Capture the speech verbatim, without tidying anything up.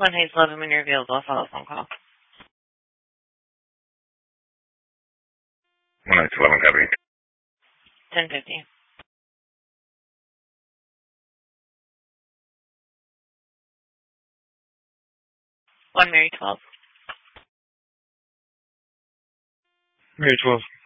One Hayes eleven when you're available, I'll follow phone call. One Hayes eleven, copy. ten fifty. One Mary twelve. Mary twelve.